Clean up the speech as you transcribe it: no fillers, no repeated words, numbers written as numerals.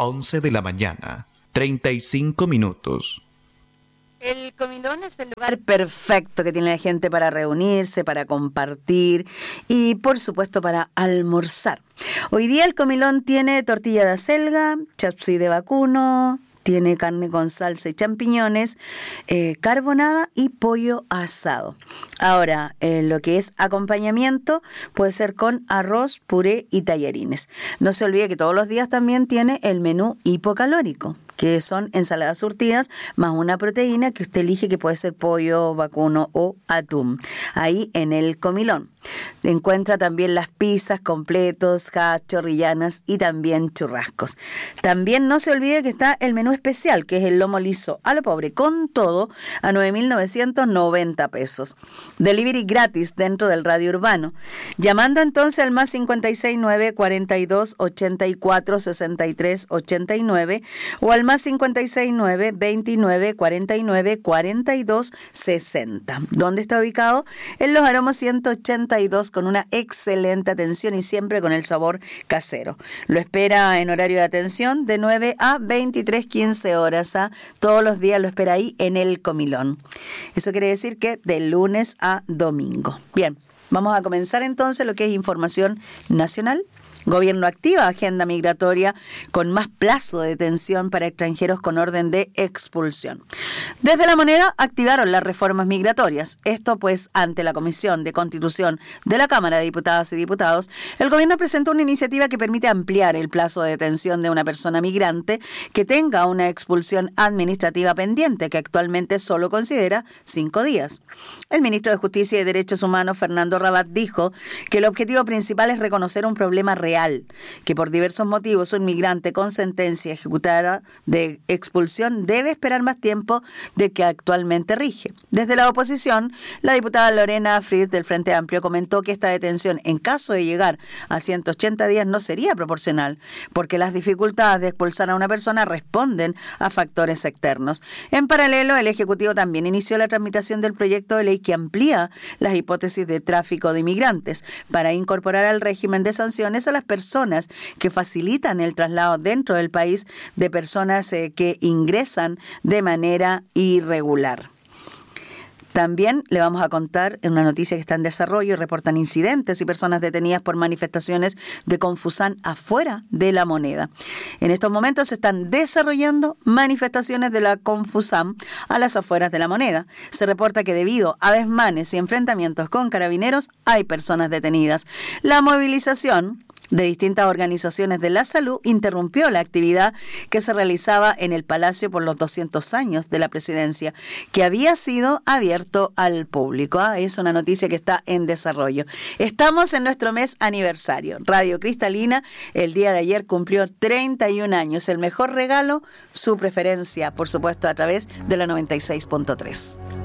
11 de la mañana, 35 minutos. El comilón es el lugar perfecto que tiene la gente para reunirse, para compartir y, por supuesto, para almorzar. Hoy día el comilón tiene tortilla de acelga, chapsui de vacuno, tiene carne con salsa y champiñones, carbonada y pollo asado. Ahora, lo que es acompañamiento puede ser con arroz, puré y tallarines. No se olvide que todos los días también tiene el menú hipocalórico, que son ensaladas surtidas más una proteína que usted elige, que puede ser pollo, vacuno o atún. Ahí en el comilón encuentra también las pizzas, completos, hash, chorrillanas y también churrascos. También no se olvide que está el menú especial, que es el lomo liso a lo pobre, con todo a 9.990 pesos. Delivery gratis dentro del radio urbano. Llamando entonces al más 569 42 84 63 89 o al más 569 29 49 42 60. ¿Dónde está ubicado? En Los Aromos 182, con una excelente atención y siempre con el sabor casero. Lo espera en horario de atención de 9 a 23:15 horas. Todos los días lo espera ahí en el comilón. Eso quiere decir que de lunes a domingo. Bien, vamos a comenzar entonces lo que es información nacional. Gobierno activa agenda migratoria con más plazo de detención para extranjeros con orden de expulsión. Desde La Moneda activaron las reformas migratorias. Esto pues ante la Comisión de Constitución de la Cámara de Diputadas y Diputados, el gobierno presentó una iniciativa que permite ampliar el plazo de detención de una persona migrante que tenga una expulsión administrativa pendiente, que actualmente solo considera 5 días. El ministro de Justicia y Derechos Humanos, Fernando Rabat, dijo que el objetivo principal es reconocer un problema real, que por diversos motivos un migrante con sentencia ejecutada de expulsión debe esperar más tiempo del que actualmente rige. Desde la oposición, la diputada Lorena Fritz del Frente Amplio comentó que esta detención, en caso de llegar a 180 días, no sería proporcional, porque las dificultades de expulsar a una persona responden a factores externos. En paralelo, el Ejecutivo también inició la tramitación del proyecto de ley que amplía las hipótesis de tráfico de inmigrantes para incorporar al régimen de sanciones a las personas que facilitan el traslado dentro del país de personas que ingresan de manera irregular. También le vamos a contar en una noticia que está en desarrollo: reportan incidentes y personas detenidas por manifestaciones de Confusán afuera de La Moneda. En estos momentos se están desarrollando manifestaciones de la Confusán a las afueras de La Moneda. Se reporta que debido a desmanes y enfrentamientos con carabineros hay personas detenidas. La movilización de distintas organizaciones de la salud interrumpió la actividad que se realizaba en el Palacio por los 200 años de la presidencia, que había sido abierto al público. Es una noticia que está en desarrollo. Estamos en nuestro mes aniversario. Radio Cristalina el día de ayer cumplió 31 años. El mejor regalo, su preferencia, por supuesto, a través de la 96.3.